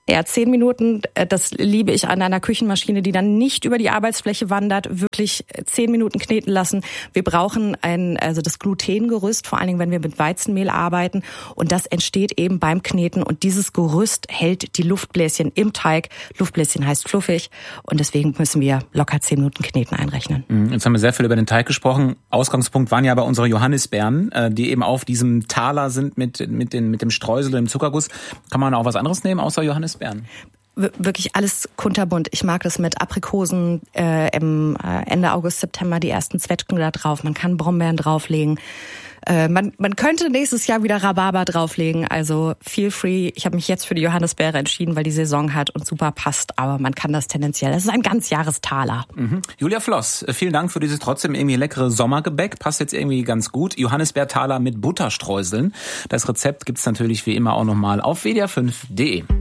Ja, 10 Minuten, das liebe ich an einer Küchenmaschine, die dann nicht über die Arbeitsfläche wandert, wirklich 10 Minuten kneten lassen. Wir brauchen das Glutengerüst, vor allen Dingen, wenn wir mit Weizenmehl arbeiten. Und das entsteht eben beim Kneten. Und dieses Gerüst hält die Luftbläschen im Teig. Luftbläschen heißt fluffig. Und deswegen müssen wir locker 10 Minuten Kneten einrechnen. Jetzt haben wir sehr viel über den Teig gesprochen. Ausgangspunkt waren ja aber unsere Johannisbeeren, die eben auf diesem Taler sind mit dem Streusel und dem Zuckerguss. Kann man auch was anderes nehmen außer Johannisbeeren? Wirklich alles kunterbunt. Ich mag das mit Aprikosen im Ende August, September, die ersten Zwetschgen da drauf. Man kann Brombeeren drauflegen. Man könnte nächstes Jahr wieder Rhabarber drauflegen, also feel free. Ich habe mich jetzt für die Johannisbeere entschieden, weil die Saison hat und super passt, aber man kann das tendenziell. Das ist ein Ganzjahrestaler. Julia Floss, vielen Dank für dieses trotzdem irgendwie leckere Sommergebäck. Passt jetzt irgendwie ganz gut. Johannisbeertaler mit Butterstreuseln. Das Rezept gibt's natürlich wie immer auch nochmal auf wdr5.de.